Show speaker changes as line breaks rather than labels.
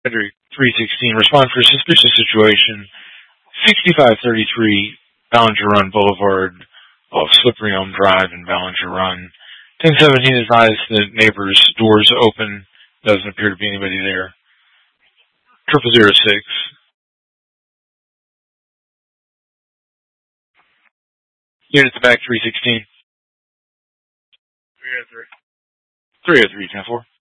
Frederick 316, respond for a suspicious situation. 6533 Ballinger Run Boulevard off Slippery Elm Drive in Ballinger Run. 1017 advised the neighbors' doors open. Doesn't appear to be anybody there. 0006. Units back 316. 303. 303, 10-4.